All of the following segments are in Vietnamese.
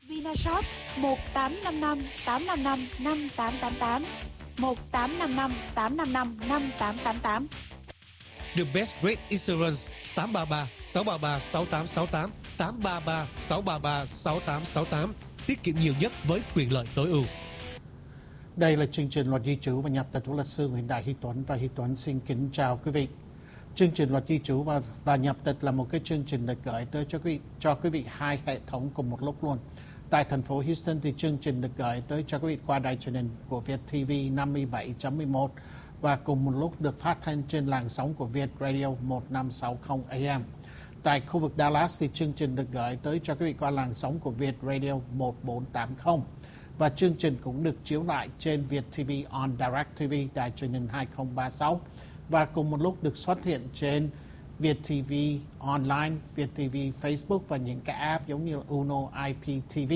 Vinashop 1855 855 5888 1855 855 5888. The Best Rate Insurance 833 633 6868 833 633 6868. Tiết kiệm nhiều nhất với quyền lợi tối ưu. Đây là chương trình Luật Di trú và nhập tịch của luật sư Nguyễn Đại Huy Tuấn, và Huy Tuấn xin kính chào quý vị. Chương trình Luật Di trú và nhập tịch là một cái chương trình được gửi tới cho quý vị hai hệ thống cùng một lúc luôn. Tại thành phố Houston thì chương trình được gửi tới cho quý vị qua đài truyền hình của Việt TV 57.11 và cùng một lúc được phát thanh trên làn sóng của Việt Radio 1560 AM. Tại khu vực Dallas thì chương trình được gửi tới cho quý vị qua làn sóng của Việt Radio 1480. Và chương trình cũng được chiếu lại trên Việt TV on Direct TV, đài truyền hình 2036. Và cùng một lúc được xuất hiện trên Việt TV Online, Việt TV Facebook và những cái app giống như Uno IPTV.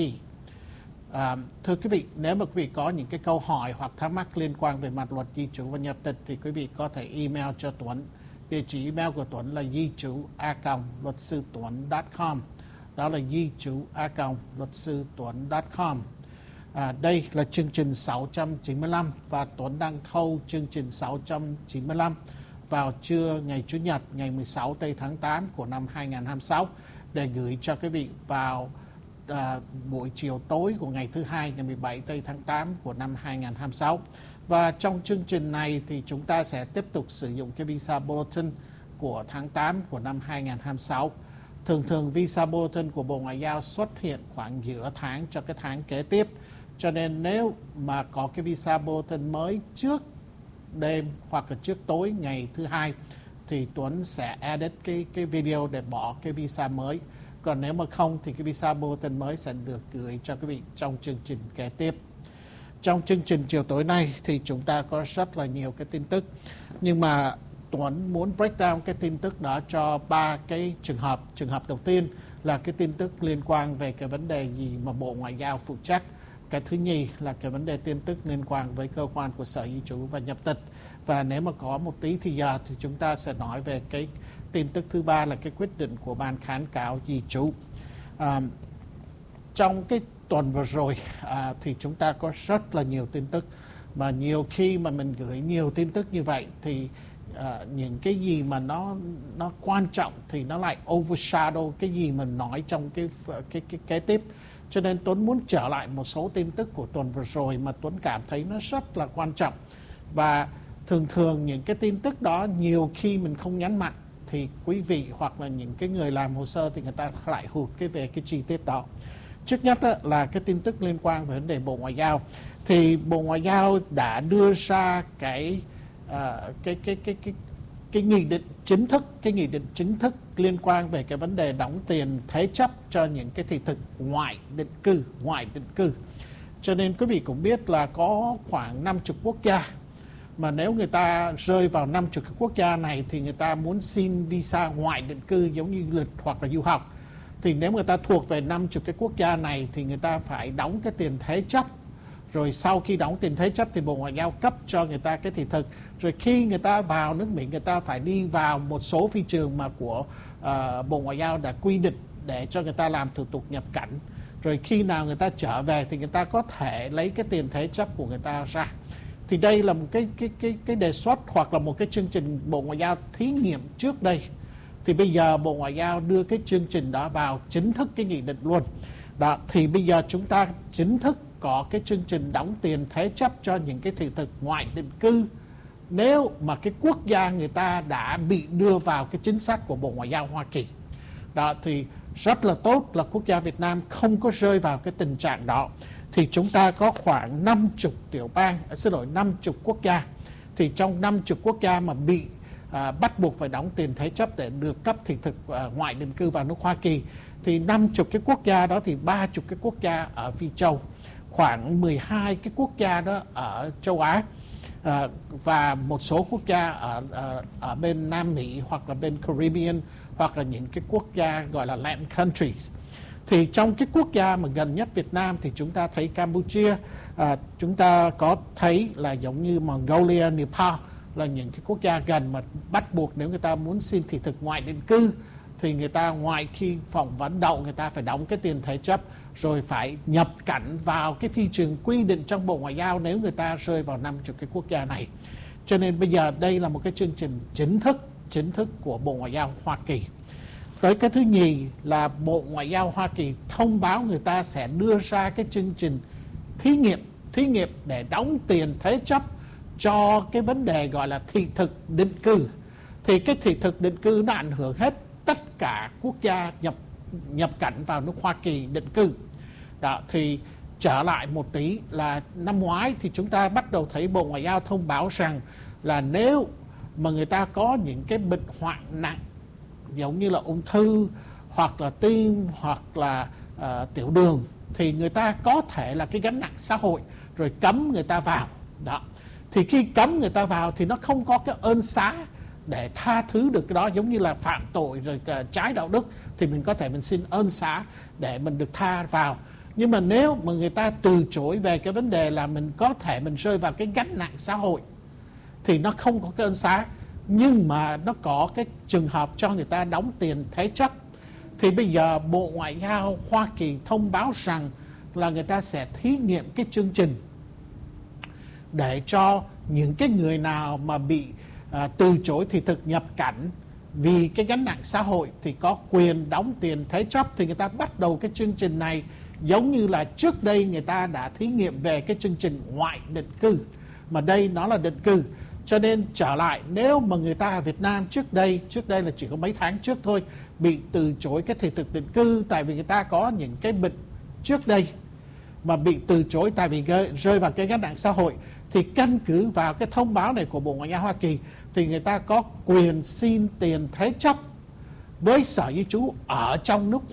Thưa quý vị, nếu mà quý vị có những cái câu hỏi hoặc thắc mắc liên quan về mặt luật di trú và nhập tịch thì quý vị có thể email cho Tuấn. Địa chỉ email của Tuấn là di trú@luatsutuấn.com. Đó là di trú@luatsutuấn.com. Đây là chương trình 695 và Tuấn đang thâu chương trình 695 vào trưa ngày Chủ nhật ngày 16 tây tháng 8 của năm 2026 để gửi cho quý vị vào buổi chiều tối của ngày thứ hai ngày 17 tây tháng 8 của năm 2026. Và trong chương trình này thì chúng ta sẽ tiếp tục sử dụng cái Visa Bulletin của tháng 8 của năm 2026. Thường Visa Bulletin của Bộ Ngoại giao xuất hiện khoảng giữa tháng cho cái tháng kế tiếp. Cho nên nếu mà có cái Visa Bulletin mới trước đêm hoặc là trước tối ngày thứ hai thì Tuấn sẽ edit cái video để bỏ cái visa mới. Còn nếu mà không thì cái Visa Bulletin mới sẽ được gửi cho quý vị trong chương trình kế tiếp. Trong chương trình chiều tối nay thì chúng ta có rất là nhiều cái tin tức. Nhưng mà Tuấn muốn break down cái tin tức đó cho ba cái trường hợp. Trường hợp đầu tiên là cái tin tức liên quan về cái vấn đề gì mà Bộ Ngoại giao phụ trách. Cái thứ nhì là cái vấn đề tin tức liên quan với cơ quan của Sở Di trú và nhập tịch. Và nếu mà có một tí thì giờ thì chúng ta sẽ nói về cái tin tức thứ ba là cái quyết định của Ban kháng cáo di trú. Trong cái tuần vừa rồi thì chúng ta có rất là nhiều tin tức. Mà nhiều khi mà mình gửi nhiều tin tức như vậy thì những cái gì mà nó quan trọng thì nó lại overshadow cái gì mình nói trong cái kế tiếp. Cho nên Tuấn muốn trở lại một số tin tức của tuần vừa rồi mà Tuấn cảm thấy nó rất là quan trọng. Và thường những cái tin tức đó nhiều khi mình không nhấn mạnh thì quý vị hoặc là những cái người làm hồ sơ thì người ta lại hụt về cái chi tiết đó. Trước nhất là cái tin tức liên quan về vấn đề Bộ Ngoại giao. Thì Bộ Ngoại giao đã đưa ra cái nghị định chính thức liên quan về cái vấn đề đóng tiền thế chấp cho những cái thị thực ngoại định cư. Cho nên quý vị cũng biết là có khoảng 50 quốc gia mà nếu người ta rơi vào 50 cái quốc gia này thì người ta muốn xin visa ngoại định cư giống như du lịch hoặc là du học. Thì nếu người ta thuộc về 50 cái quốc gia này thì người ta phải đóng cái tiền thế chấp. Rồi sau khi đóng tiền thế chấp thì Bộ Ngoại giao cấp cho người ta cái thị thực. Rồi khi người ta vào nước Mỹ người ta phải đi vào một số phi trường mà của Bộ Ngoại giao đã quy định để cho người ta làm thủ tục nhập cảnh. Rồi khi nào người ta trở về thì người ta có thể lấy cái tiền thế chấp của người ta ra. Thì đây là một cái đề xuất hoặc là một cái chương trình Bộ Ngoại giao thí nghiệm trước đây. Thì bây giờ Bộ Ngoại giao đưa cái chương trình đó vào chính thức cái nghị định luôn. Đó, thì bây giờ chúng ta chính thức có cái chương trình đóng tiền thế chấp cho những cái thị thực ngoại định cư nếu mà cái quốc gia người ta đã bị đưa vào cái chính sách của Bộ Ngoại giao Hoa Kỳ. Đó thì rất là tốt là quốc gia Việt Nam không có rơi vào cái tình trạng đó. Thì chúng ta có khoảng 50 quốc gia. Thì trong 50 quốc gia mà bị bắt buộc phải đóng tiền thế chấp để được cấp thị thực ngoại định cư vào nước Hoa Kỳ thì 50 cái quốc gia đó thì 30 cái quốc gia ở Phi Châu, khoảng 12 cái quốc gia đó ở châu Á và một số quốc gia ở bên Nam Mỹ hoặc là bên Caribbean hoặc là những cái quốc gia gọi là Latin countries. Thì trong cái quốc gia mà gần nhất Việt Nam thì chúng ta thấy Campuchia, chúng ta có thấy là giống như Mongolia, Nepal là những cái quốc gia gần mà bắt buộc nếu người ta muốn xin thị thực ngoại định cư thì người ta ngoài khi phỏng vấn đậu, người ta phải đóng cái tiền thế chấp, rồi phải nhập cảnh vào cái phi trường quy định trong Bộ Ngoại giao nếu người ta rơi vào 50 cái quốc gia này. Cho nên bây giờ đây là một cái chương trình chính thức của Bộ Ngoại giao Hoa Kỳ. Tới cái thứ nhì là Bộ Ngoại giao Hoa Kỳ thông báo người ta sẽ đưa ra cái chương trình thí nghiệm để đóng tiền thế chấp cho cái vấn đề gọi là thị thực định cư. Thì cái thị thực định cư nó ảnh hưởng hết tất cả quốc gia nhập cảnh vào nước Hoa Kỳ định cư. Đó, thì trở lại một tí là năm ngoái thì chúng ta bắt đầu thấy Bộ Ngoại giao thông báo rằng là nếu mà người ta có những cái bệnh hoạn nặng giống như là ung thư hoặc là tim hoặc là tiểu đường thì người ta có thể là cái gánh nặng xã hội rồi cấm người ta vào. Đó. Thì khi cấm người ta vào thì nó không có cái ơn xá để tha thứ được cái đó, giống như là phạm tội rồi trái đạo đức thì mình có thể mình xin ơn xá để mình được tha vào. Nhưng mà nếu mà người ta từ chối về cái vấn đề là mình có thể mình rơi vào cái gánh nặng xã hội thì nó không có cái ơn xá, nhưng mà nó có cái trường hợp cho người ta đóng tiền thế chấp. Thì bây giờ Bộ Ngoại giao Hoa Kỳ thông báo rằng là người ta sẽ thí nghiệm cái chương trình để cho những cái người nào mà bị từ chối thị thực nhập cảnh vì cái gánh nặng xã hội thì có quyền đóng tiền thế chấp. Thì người ta bắt đầu cái chương trình này giống như là trước đây người ta đã thí nghiệm về cái chương trình ngoại định cư, mà đây nó là định cư. Cho nên trở lại, nếu mà người ta ở Việt Nam trước đây là chỉ có mấy tháng trước thôi, bị từ chối cái thị thực định cư tại vì người ta có những cái bệnh trước đây mà bị từ chối tại vì rơi vào cái gánh nặng xã hội, thì căn cứ vào cái thông báo này của Bộ Ngoại giao Hoa Kỳ thì người ta có quyền xin tiền thế chấp với Sở Di trú ở trong nước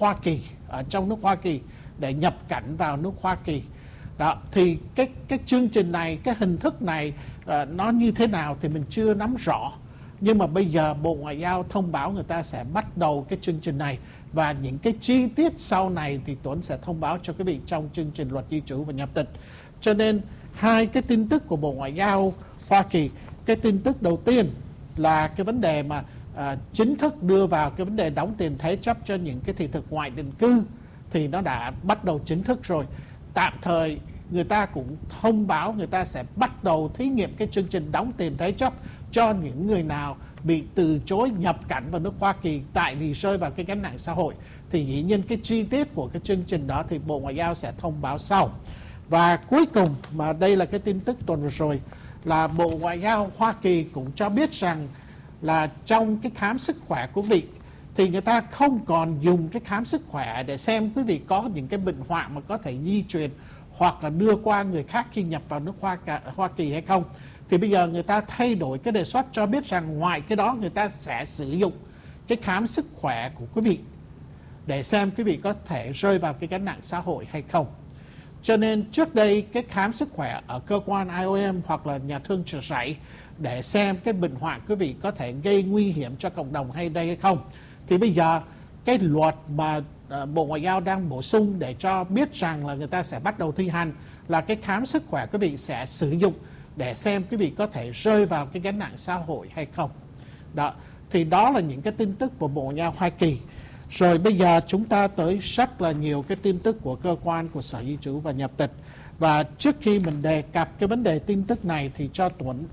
Hoa Kỳ để nhập cảnh vào nước Hoa Kỳ. Đó, thì cái chương trình này, cái hình thức này nó như thế nào thì mình chưa nắm rõ. Nhưng mà bây giờ Bộ Ngoại giao thông báo người ta sẽ bắt đầu cái chương trình này, và những cái chi tiết sau này thì Tuấn sẽ thông báo cho quý vị trong chương trình Luật Di trú và Nhập tịch. Cho nên hai cái tin tức của Bộ Ngoại giao Hoa Kỳ, cái tin tức đầu tiên là cái vấn đề mà chính thức đưa vào cái vấn đề đóng tiền thế chấp cho những cái thị thực ngoại định cư thì nó đã bắt đầu chính thức rồi. Tạm thời người ta cũng thông báo người ta sẽ bắt đầu thí nghiệm cái chương trình đóng tiền thế chấp cho những người nào bị từ chối nhập cảnh vào nước Hoa Kỳ tại vì rơi vào cái gánh nặng xã hội. Thì dĩ nhiên cái chi tiết của cái chương trình đó thì Bộ Ngoại giao sẽ thông báo sau. Và cuối cùng, mà đây là cái tin tức tuần vừa rồi, là Bộ Ngoại giao Hoa Kỳ cũng cho biết rằng là trong cái khám sức khỏe của quý vị thì người ta không còn dùng cái khám sức khỏe để xem quý vị có những cái bệnh hoạn mà có thể di truyền hoặc là đưa qua người khác khi nhập vào nước Hoa Kỳ hay không. Thì bây giờ người ta thay đổi cái đề xuất cho biết rằng ngoài cái đó người ta sẽ sử dụng cái khám sức khỏe của quý vị để xem quý vị có thể rơi vào cái gánh nặng xã hội hay không. Cho nên trước đây cái khám sức khỏe ở cơ quan IOM hoặc là nhà thương chợ rẫy để xem cái bệnh hoạn quý vị có thể gây nguy hiểm cho cộng đồng hay đây hay không. Thì bây giờ cái luật mà Bộ Ngoại giao đang bổ sung để cho biết rằng là người ta sẽ bắt đầu thi hành là cái khám sức khỏe quý vị sẽ sử dụng để xem quý vị có thể rơi vào cái gánh nặng xã hội hay không. Đó, thì đó là những cái tin tức của Bộ Ngoại giao Hoa Kỳ. Rồi bây giờ chúng ta tới rất là nhiều cái tin tức của cơ quan của Sở Di trú và Nhập tịch. Và trước khi mình đề cập cái vấn đề tin tức này thì cho Tuấn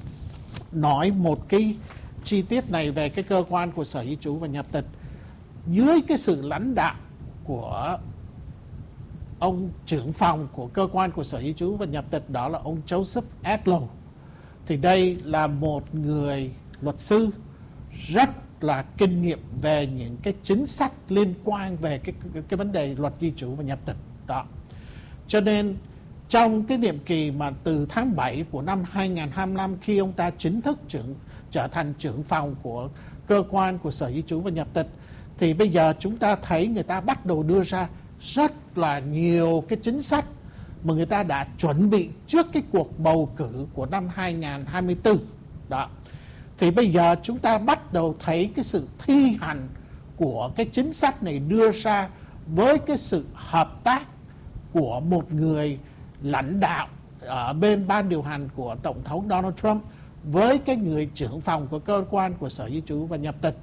nói một cái chi tiết này về cái cơ quan của Sở Di trú và Nhập tịch. Dưới cái sự lãnh đạo của ông trưởng phòng của cơ quan của Sở Di trú và Nhập tịch, đó là ông Joseph Edlow. Thì đây là một người luật sư rất là kinh nghiệm về những cái chính sách liên quan về cái vấn đề luật di trú và nhập tịch đó. Cho nên trong cái nhiệm kỳ mà từ tháng 7 của năm 2025 khi ông ta chính thức trở thành trưởng phòng của cơ quan của Sở Di trú và Nhập tịch, thì bây giờ chúng ta thấy người ta bắt đầu đưa ra rất là nhiều cái chính sách mà người ta đã chuẩn bị trước cái cuộc bầu cử của năm 2024 đó. Thì bây giờ chúng ta bắt đầu thấy cái sự thi hành của cái chính sách này đưa ra với cái sự hợp tác của một người lãnh đạo ở bên ban điều hành của Tổng thống Donald Trump với cái người trưởng phòng của cơ quan của Sở Di trú và Nhập tịch.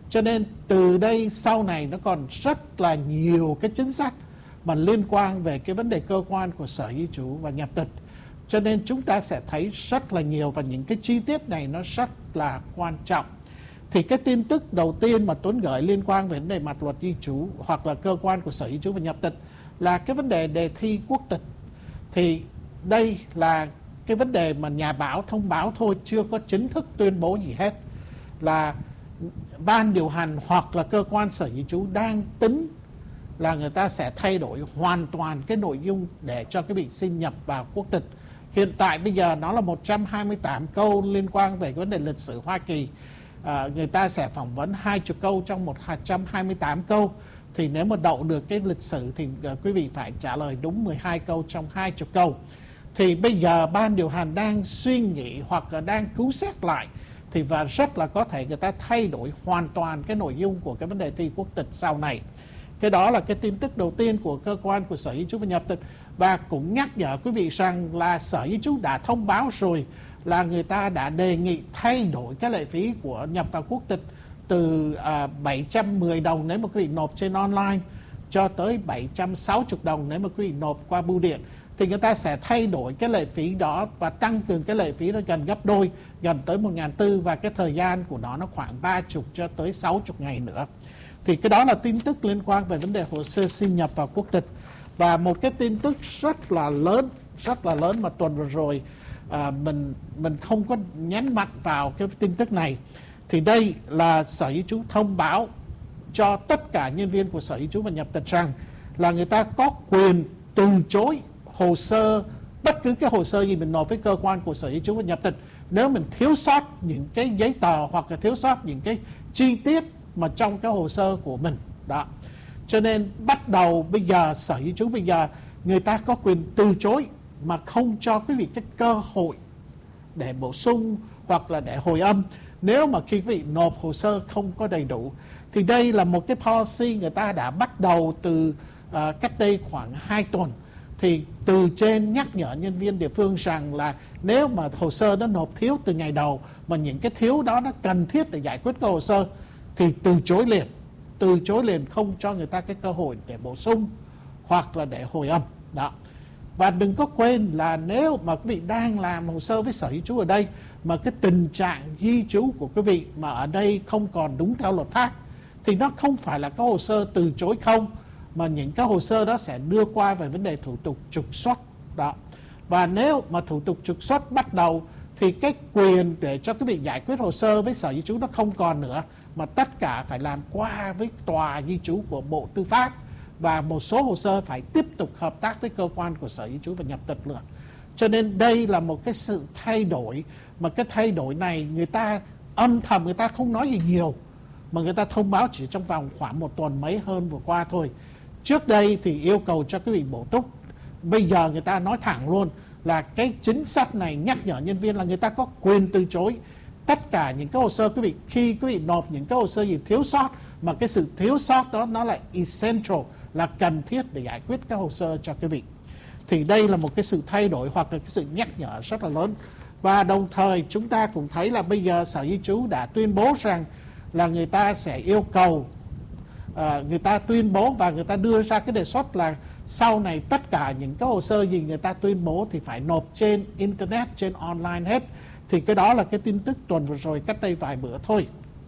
Cho nên từ đây sau này nó còn rất là nhiều cái chính sách mà liên quan về cái vấn đề cơ quan của Sở Di trú và Nhập tịch. Cho nên chúng ta sẽ thấy rất là nhiều, và những cái chi tiết này nó rất là quan trọng. Thì cái tin tức đầu tiên mà Tuấn gửi liên quan về vấn đề mặt luật di trú hoặc là cơ quan của Sở Di trú và Nhập tịch là cái vấn đề đề thi quốc tịch. Thì đây là cái vấn đề mà nhà báo thông báo thôi, chưa có chính thức tuyên bố gì hết. Là ban điều hành hoặc là cơ quan Sở Di trú đang tính là người ta sẽ thay đổi hoàn toàn cái nội dung để cho cái vị xin nhập vào quốc tịch. Hiện tại bây giờ nó là 128 câu liên quan về cái vấn đề lịch sử Hoa Kỳ. Người ta sẽ phỏng vấn 20 câu trong 128 câu. Thì nếu mà đậu được cái lịch sử thì quý vị phải trả lời đúng 12 câu trong 20 câu. Thì bây giờ ban điều hành đang suy nghĩ hoặc là đang cứu xét lại, thì và rất là có thể người ta thay đổi hoàn toàn cái nội dung của cái vấn đề thi quốc tịch sau này. Cái đó là cái tin tức đầu tiên của cơ quan của Sở Di trú và Nhập tịch. Và cũng nhắc nhở quý vị rằng là Sở Di trú đã thông báo rồi là người ta đã đề nghị thay đổi cái lệ phí của nhập vào quốc tịch từ 710 đồng nếu mà quý vị nộp trên online cho tới 760 đồng nếu mà quý vị nộp qua bưu điện. Thì người ta sẽ thay đổi cái lệ phí đó và tăng cường cái lệ phí nó gần gấp đôi, gần tới 1.400, và cái thời gian của nó khoảng 30 cho tới 60 ngày nữa. Thì cái đó là tin tức liên quan về vấn đề hồ sơ xin nhập vào quốc tịch. Và một cái tin tức rất là lớn mà tuần vừa rồi mình không có nhấn mạnh vào cái tin tức này. Thì đây là Sở Di trú thông báo cho tất cả nhân viên của Sở Di trú và Nhập tịch rằng là người ta có quyền từ chối hồ sơ, bất cứ cái hồ sơ gì mình nộp với cơ quan của Sở Di trú và Nhập tịch nếu mình thiếu sót những cái giấy tờ hoặc là thiếu sót những cái chi tiết mà trong cái hồ sơ của mình đó. Cho nên bắt đầu bây giờ Sở Di trú bây giờ người ta có quyền từ chối mà không cho quý vị cái cơ hội để bổ sung hoặc là để hồi âm nếu mà khi quý vị nộp hồ sơ không có đầy đủ. Thì đây là một cái policy người ta đã bắt đầu từ cách đây khoảng 2 tuần. Thì từ trên nhắc nhở nhân viên địa phương rằng là nếu mà hồ sơ nó nộp thiếu từ ngày đầu mà những cái thiếu đó nó cần thiết để giải quyết cái hồ sơ thì từ chối liền, không cho người ta cái cơ hội để bổ sung hoặc là để hồi âm đó. Và đừng có quên là nếu mà quý vị đang làm hồ sơ với Sở Di trú ở đây mà cái tình trạng di trú của quý vị mà ở đây không còn đúng theo luật pháp thì nó không phải là cái hồ sơ từ chối không, mà những cái hồ sơ đó sẽ đưa qua về vấn đề thủ tục trục xuất đó. Và nếu mà thủ tục trục xuất bắt đầu thì cái quyền để cho quý vị giải quyết hồ sơ với Sở Di trú nó không còn nữa, mà tất cả phải làm qua với tòa di trú của Bộ Tư pháp, và một số hồ sơ phải tiếp tục hợp tác với cơ quan của Sở Di trú và Nhập tịch nữa. Cho nên đây là một cái sự thay đổi, mà cái thay đổi này người ta âm thầm, người ta không nói gì nhiều, mà người ta thông báo chỉ trong vòng khoảng 1 tuần mấy hơn vừa qua thôi. Trước đây thì yêu cầu cho quý vị bổ túc, bây giờ người ta nói thẳng luôn là cái chính sách này nhắc nhở nhân viên là người ta có quyền từ chối tất cả những cái hồ sơ quý vị, khi quý vị nộp những cái hồ sơ gì thiếu sót, mà cái sự thiếu sót đó nó là essential, là cần thiết để giải quyết cái hồ sơ cho quý vị. Thì đây là một cái sự thay đổi hoặc là cái sự nhắc nhở rất là lớn. Và đồng thời chúng ta cũng thấy là bây giờ Sở Di trú đã tuyên bố rằng là người ta sẽ yêu cầu, người ta tuyên bố và người ta đưa ra cái đề xuất là sau này tất cả những cái hồ sơ gì người ta tuyên bố thì phải nộp trên Internet, trên online hết. Thì cái đó là cái tin tức tuần vừa rồi cách đây vài bữa thôi.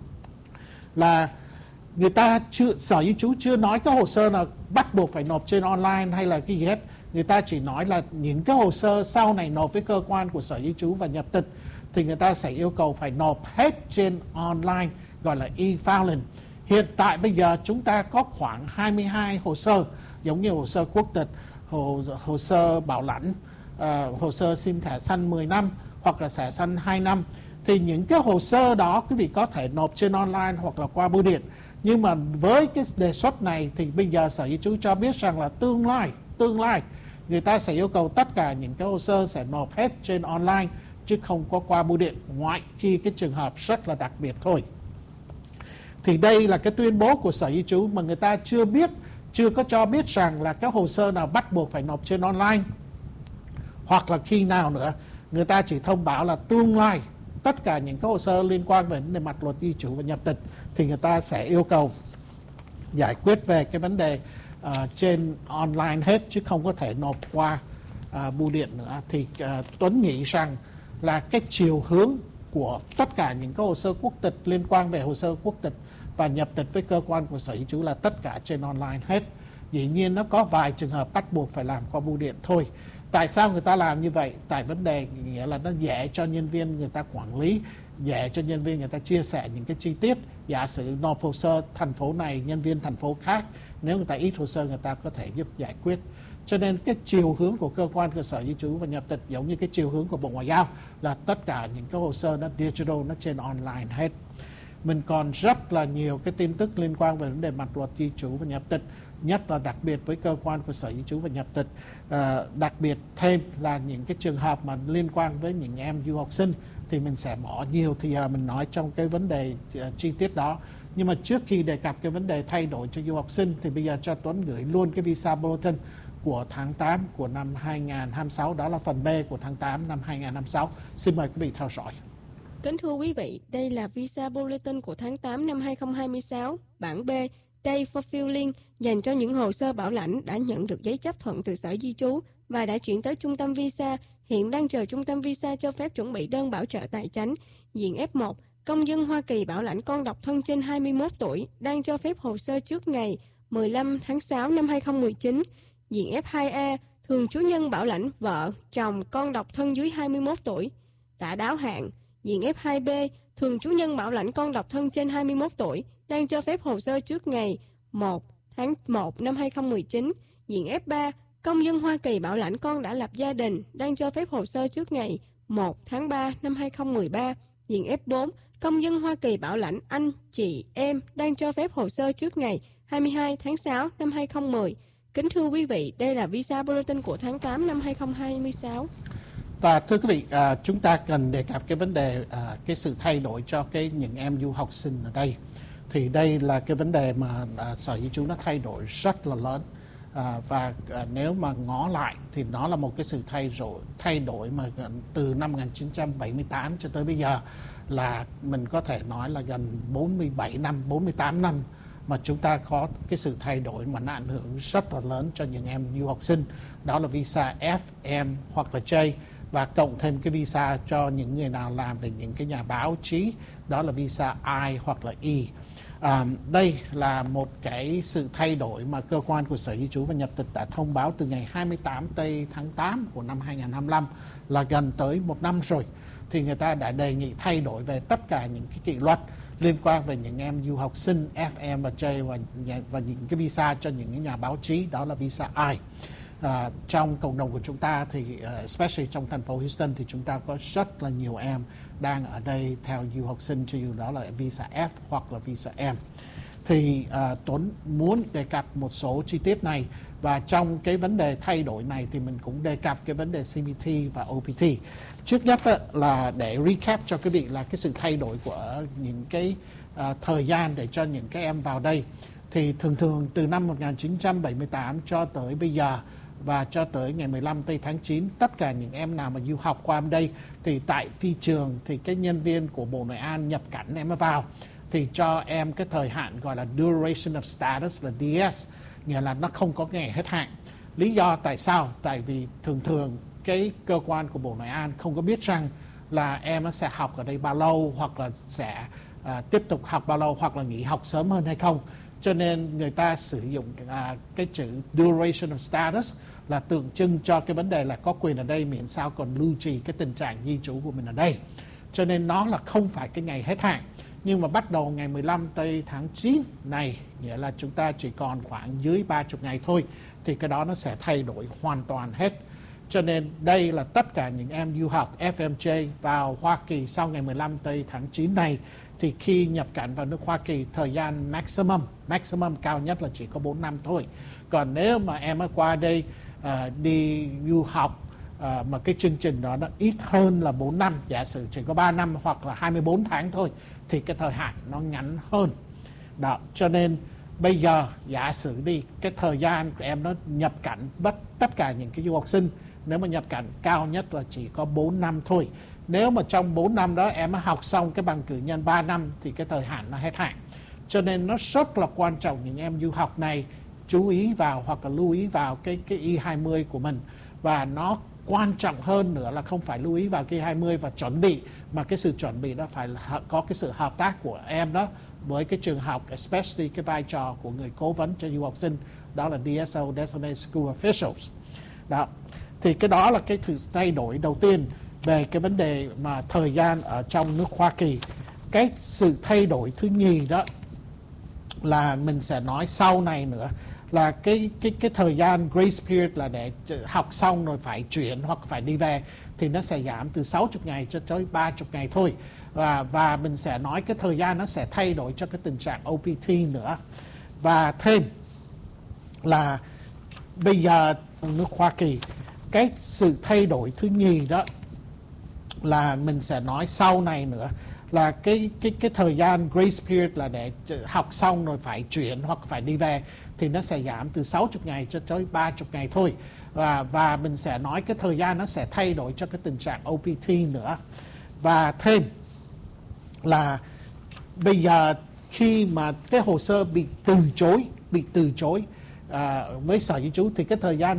Là người ta Sở Di trú chưa nói cái hồ sơ nào bắt buộc phải nộp trên online hay là cái gì hết. Người ta chỉ nói là những cái hồ sơ sau này nộp với cơ quan của Sở Di trú và Nhập tịch thì người ta sẽ yêu cầu phải nộp hết trên online, gọi là e-filing. Hiện tại bây giờ chúng ta có khoảng 22 hồ sơ, giống như hồ sơ quốc tịch, hồ sơ bảo lãnh, hồ sơ xin thẻ xanh 10 năm hoặc là thẻ xanh 2 năm. Thì những cái hồ sơ đó quý vị có thể nộp trên online hoặc là qua bưu điện. Nhưng mà với cái đề xuất này thì bây giờ Sở Di trú cho biết rằng là tương lai người ta sẽ yêu cầu tất cả những cái hồ sơ sẽ nộp hết trên online chứ không có qua bưu điện, ngoại khi cái trường hợp rất là đặc biệt thôi. Thì đây là cái tuyên bố của Sở Di trú mà người ta chưa có cho biết rằng là cái hồ sơ nào bắt buộc phải nộp trên online hoặc là khi nào nữa. Người ta chỉ thông báo là tương tất cả những cái hồ sơ liên quan về vấn đề mặt luật di trú và nhập tịch thì người ta sẽ yêu cầu giải quyết về cái vấn đề trên online hết, chứ không có thể nộp qua bưu điện nữa. Thì Tuấn nghĩ rằng là cái chiều hướng của tất cả những cái hồ sơ quốc tịch liên quan về hồ sơ quốc tịch và nhập tịch với cơ quan của Sở Di trú là tất cả trên online hết. Dĩ nhiên nó có vài trường hợp bắt buộc phải làm qua bưu điện thôi. Tại sao người ta làm như vậy? Tại vấn đề nghĩa là nó dễ cho nhân viên người ta quản lý, dễ cho nhân viên người ta chia sẻ những cái chi tiết. Giả sử nộp hồ sơ thành phố này, nhân viên thành phố khác, nếu người ta ít hồ sơ người ta có thể giúp giải quyết. Cho nên cái chiều hướng của cơ quan cơ sở di trú và nhập tịch giống như cái chiều hướng của Bộ Ngoại giao là tất cả những cái hồ sơ nó digital, nó trên online hết. Mình còn rất là nhiều cái tin tức liên quan về vấn đề mặt luật di trú và nhập tịch, nhất là đặc biệt với cơ quan của Sở Di trú và nhập tịch. Đặc biệt thêm là những cái trường hợp mà liên quan với những em du học sinh thì mình sẽ bỏ nhiều thì mình nói trong cái vấn đề chi tiết đó. Nhưng mà trước khi đề cập cái vấn đề thay đổi cho du học sinh thì bây giờ cho Tuấn gửi luôn cái visa bulletin của tháng 8 của năm 2026, đó là phần B của tháng 8 năm 2026. Xin mời quý vị theo dõi. Kính thưa quý vị, đây là visa bulletin của tháng 8 năm 2026, bản B, Day for Filling, dành cho những hồ sơ bảo lãnh đã nhận được giấy chấp thuận từ Sở Di trú và đã chuyển tới Trung tâm Visa, hiện đang chờ Trung tâm Visa cho phép chuẩn bị đơn bảo trợ tài chánh. Diện F1, công dân Hoa Kỳ bảo lãnh con độc thân trên 21 tuổi, đang cho phép hồ sơ trước ngày 15 tháng 6 năm 2019. Diện F2A, thường trú nhân bảo lãnh vợ, chồng, con độc thân dưới 21 tuổi, đã đáo hạn. Diện F2B, thường trú nhân bảo lãnh con độc thân trên 21 tuổi, đang cho phép hồ sơ trước ngày 1 tháng 1 năm 2019. Diện F3, công dân Hoa Kỳ bảo lãnh con đã lập gia đình, đang cho phép hồ sơ trước ngày 1 tháng 3 năm 2013. Diện F4, công dân Hoa Kỳ bảo lãnh anh, chị, em, đang cho phép hồ sơ trước ngày 22 tháng 6 năm 2010. Kính thưa quý vị, đây là visa bulletin của tháng 8 năm 2026. Và thưa quý vị, chúng ta cần đề cập cái vấn đề cái sự thay đổi cho những em du học sinh ở đây. Thì đây là cái vấn đề mà Sở Di trú nó thay đổi rất là lớn. Và nếu mà ngó lại thì nó là một cái sự thay đổi mà từ năm 1978 cho tới bây giờ là mình có thể nói là gần 47 năm, 48 năm mà chúng ta có cái sự thay đổi mà nó ảnh hưởng rất là lớn cho những em du học sinh. Đó là visa F, M hoặc là J, và cộng thêm cái visa cho những người nào làm về những cái nhà báo chí, đó là visa I hoặc là E. Đây là một cái sự thay đổi mà cơ quan của Sở Di trú và nhập tịch đã thông báo từ ngày 28 tháng 8 của năm 2025, là gần tới một năm rồi. Thì người ta đã đề nghị thay đổi về tất cả những cái kỷ luật liên quan về những em du học sinh F, M và J và những cái visa cho những cái nhà báo chí, đó là visa I. Trong cộng đồng của chúng ta thì especially trong thành phố Houston thì chúng ta có rất là nhiều em đang ở đây theo du học sinh, cho dù đó là visa F hoặc là visa M. Thì Tuấn muốn đề cập một số chi tiết này, và trong cái vấn đề thay đổi này thì mình cũng đề cập cái vấn đề CBT và OPT. Trước nhất là để recap cho quý vị là cái sự thay đổi của những cái thời gian để cho những cái em vào đây. Thì thường từ năm 1978 cho tới bây giờ và cho tới ngày 15 tháng 9, tất cả những em nào mà du học qua đây thì tại phi trường thì cái nhân viên của Bộ Nội an nhập cảnh em vào thì cho em cái thời hạn gọi là duration of status là DS, nghĩa là nó không có ngày hết hạn. Lý do tại sao? Tại vì thường cái cơ quan của Bộ Nội an không có biết rằng là em nó sẽ học ở đây bao lâu, hoặc là sẽ tiếp tục học bao lâu, hoặc là nghỉ học sớm hơn hay không. Cho nên người ta sử dụng cái chữ duration of status là tượng trưng cho cái vấn đề là có quyền ở đây miễn sao còn lưu trì cái tình trạng di trú của mình ở đây. Cho nên nó là không phải cái ngày hết hạn. Nhưng mà bắt đầu ngày 15 tháng 9 này, nghĩa là chúng ta chỉ còn khoảng dưới 30 ngày thôi, thì cái đó nó sẽ thay đổi hoàn toàn hết. Cho nên đây là tất cả những em du học FMJ vào Hoa Kỳ sau ngày 15 tháng 9 này, thì khi nhập cảnh vào nước Hoa Kỳ, thời gian maximum cao nhất là chỉ có 4 năm thôi. Còn nếu mà em ở qua đây đi du học mà cái chương trình đó nó ít hơn là 4 năm, giả sử chỉ có 3 năm hoặc là 24 tháng thôi, thì cái thời hạn nó ngắn hơn. Đó, cho nên bây giờ giả sử đi, cái thời gian của em nó nhập cảnh tất cả những cái du học sinh, nếu mà nhập cảnh cao nhất là chỉ có 4 năm thôi. Nếu mà trong 4 năm đó em học xong cái bằng cử nhân 3 năm thì cái thời hạn nó hết hạn. Cho nên nó rất là quan trọng những em du học này chú ý vào hoặc là lưu ý vào cái I-20 của mình. Và nó quan trọng hơn nữa là không phải lưu ý vào cái I-20 và chuẩn bị, mà cái sự chuẩn bị đó phải có cái sự hợp tác của em đó với cái trường học, especially cái vai trò của người cố vấn cho du học sinh, đó là DSO, Designated School Officials. Đó. Thì cái đó là cái sự thay đổi đầu tiên về cái vấn đề mà thời gian ở trong nước Hoa Kỳ. Cái sự thay đổi thứ nhì đó là mình sẽ nói sau này nữa, là cái thời gian grace period là để học xong rồi phải chuyển hoặc phải đi về thì nó sẽ giảm từ 60 ngày cho tới 30 ngày thôi. Và mình sẽ nói cái thời gian nó sẽ thay đổi cho cái tình trạng OPT nữa. Và thêm là bây giờ nước Hoa Kỳ, cái sự thay đổi thứ nhì đó là mình sẽ nói sau này nữa, là cái thời gian grace period là để học xong rồi phải chuyển hoặc phải đi về thì nó sẽ giảm từ 60 ngày cho tới 30 ngày thôi. Và mình sẽ nói cái thời gian nó sẽ thay đổi cho cái tình trạng OPT nữa. Và thêm là bây giờ khi mà cái hồ sơ bị từ chối với Sở Di trú thì cái thời gian